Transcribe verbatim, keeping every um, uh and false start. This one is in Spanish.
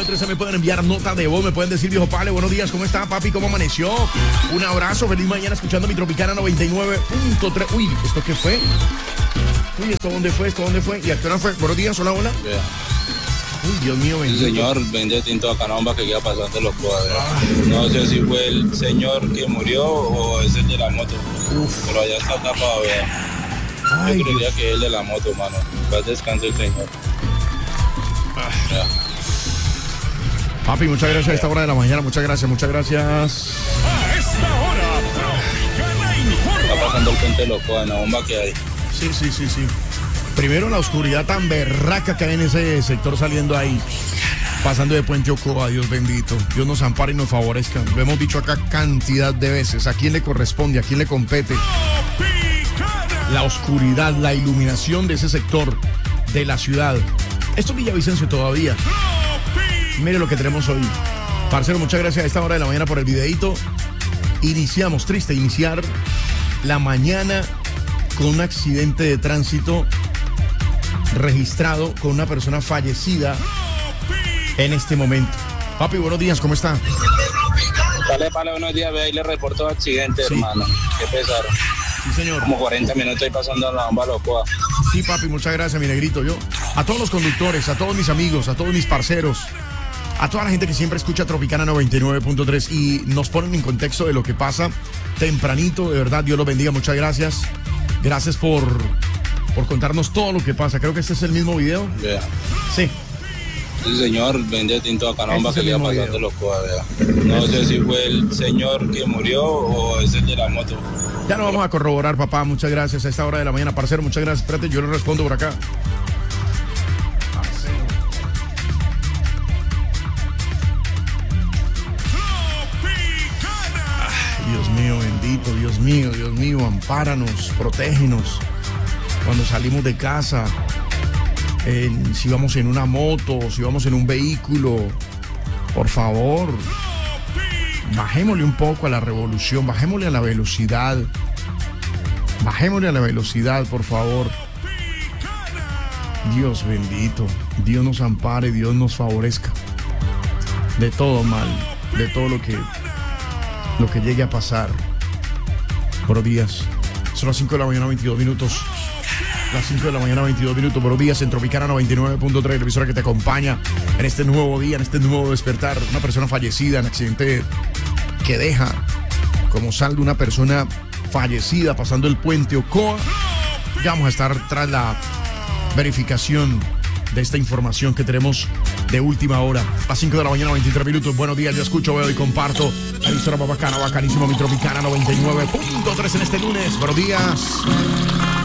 trece me pueden enviar nota de voz, me pueden decir, viejo Pale, buenos días, ¿cómo está, papi? ¿Cómo amaneció? Un abrazo, feliz mañana escuchando mi Tropicana noventa y nueve punto tres. Uy, ¿esto qué fue? Uy, ¿esto dónde fue? ¿Esto dónde fue? ¿Y a qué hora fue? Buenos días, hola, hola. Yeah. Uy, Dios mío, bendito. El señor vende tinto a Canamba que queda pasando los cuadros. Ah. No sé si fue el señor que murió o es el de la moto. Uf. Pero allá está tapado, vea. Ay, yo creería Dios. Que es el de la moto, mano. Va a descansar el señor. Ah. Yeah. Papi, muchas gracias a esta hora de la mañana. Muchas gracias, muchas gracias. A esta hora, Tropicana informa. Está pasando el puente loco, en la bomba que hay. Sí, sí, sí, sí. Primero la oscuridad tan berraca que hay en ese sector saliendo ahí. Pasando de Puente Ocoa, Dios bendito. Dios nos ampare y nos favorezca. Lo hemos dicho acá cantidad de veces. ¿A quién le corresponde? ¿A quién le compete? La oscuridad, la iluminación de ese sector de la ciudad. Esto es Villavicencio todavía. Mire lo que tenemos hoy. Parcero, muchas gracias a esta hora de la mañana por el videito. Iniciamos, triste iniciar la mañana con un accidente de tránsito registrado con una persona fallecida en este momento. Papi, buenos días, ¿cómo está? Dale, Pale, buenos días, ve ahí le reportó accidente, sí. Hermano. Qué pesar. Sí, señor. Como cuarenta minutos ahí pasando la bomba locoa. Sí, papi, muchas gracias, mi negrito. Yo, a todos los conductores, a todos mis amigos, a todos mis parceros, a toda la gente que siempre escucha Tropicana noventa y nueve punto tres y nos ponen en contexto de lo que pasa tempranito, de verdad, Dios los bendiga, muchas gracias. Gracias por, por contarnos todo lo que pasa. Creo que este es el mismo video. Yeah. Sí. El señor vende tinto a Canamba este que le iba pasando los cuadros. No este sé si fue el señor que murió o es el de la moto. Ya lo vamos a corroborar, papá. Muchas gracias a esta hora de la mañana. Parcero, muchas gracias. Espérate, yo le respondo por acá. Dios mío, bendito, Dios mío, Dios mío, ampáranos, protégenos. Cuando salimos de casa, en, si vamos en una moto, si vamos en un vehículo, por favor, bajémosle un poco a la revolución, bajémosle a la velocidad, bajémosle a la velocidad, por favor. Dios bendito, Dios nos ampare, Dios nos favorezca de todo mal, de todo lo que... lo que llegue a pasar. Buenos días. Son las cinco de la mañana, veintidós minutos. Las cinco de la mañana, veintidós minutos. Buenos días en Tropicana noventa y nueve punto tres, la emisora que te acompaña en este nuevo día, en este nuevo despertar. Una persona fallecida en accidente que deja como saldo una persona fallecida pasando el puente Ocoa. Ya vamos a estar tras la verificación de esta información que tenemos de última hora. A las cinco de la mañana, veintitrés minutos. Buenos días, yo escucho, veo y comparto. La emisora más bacana, bacanísimo, mi Tropicana noventa y nueve punto tres en este lunes. Buenos días.